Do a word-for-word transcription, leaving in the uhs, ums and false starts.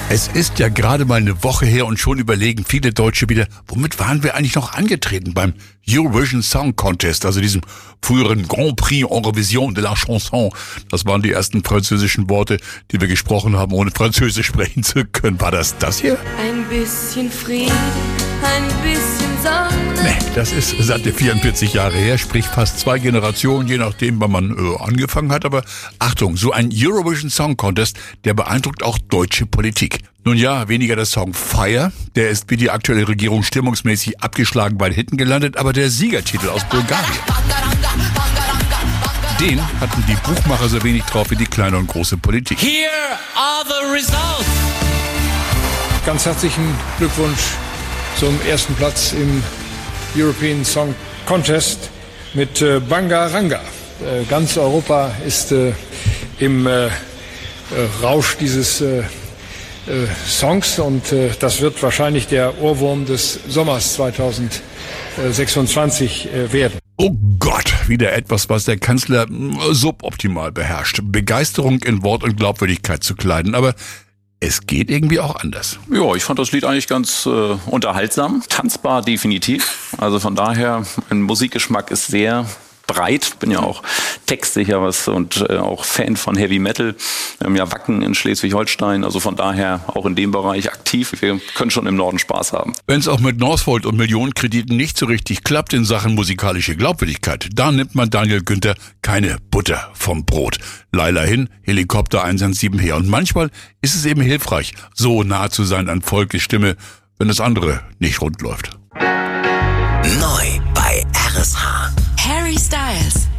Es ist ja gerade mal eine Woche her und schon überlegen viele Deutsche wieder, womit waren wir eigentlich noch angetreten beim Eurovision Song Contest, also diesem früheren Grand Prix Eurovision de la Chanson. Das waren die ersten französischen Worte, die wir gesprochen haben, ohne Französisch sprechen zu können. War das das hier? Ein bisschen Frieden, ein bisschen Sonne. Nee, das ist satte vierundvierzig Jahre her, sprich fast zwei Generationen, je nachdem, wann man äh, angefangen hat. Aber Achtung, so ein Eurovision Song Contest, der beeindruckt auch deutsche Politik. Nun ja, weniger der Song Fire, der ist wie die aktuelle Regierung stimmungsmäßig abgeschlagen bei den Hitten gelandet, aber der Siegertitel aus Bulgarien. Den hatten die Buchmacher so wenig drauf wie die kleine und große Politik. Here are the results. Ganz herzlichen Glückwunsch zum ersten Platz im European Song Contest mit äh, Bangaranga. Äh, ganz Europa ist äh, im äh, äh, Rausch dieses äh, äh, Songs und äh, das wird wahrscheinlich der Ohrwurm des Sommers zweitausendsechsundzwanzig äh, werden. Oh Gott, wieder etwas, was der Kanzler äh, suboptimal beherrscht. Begeisterung in Wort und Glaubwürdigkeit zu kleiden, aber es geht irgendwie auch anders. Ja, ich fand das Lied eigentlich ganz äh, unterhaltsam, tanzbar definitiv. Also von daher, mein Musikgeschmack ist sehr breit, bin ja auch textsicher was und äh, auch Fan von Heavy Metal. Wir haben ja Wacken in Schleswig-Holstein, also von daher auch in dem Bereich aktiv. Wir können schon im Norden Spaß haben. Wenn es auch mit Northvolt und Millionenkrediten nicht so richtig klappt in Sachen musikalische Glaubwürdigkeit, da nimmt man Daniel Günther keine Butter vom Brot. Leila hin, Helikopter eins eins sieben her. Und manchmal ist es eben hilfreich, so nah zu sein an Volkes Stimme, wenn das andere nicht rund läuft. Neu bei R S H. Harry Styles,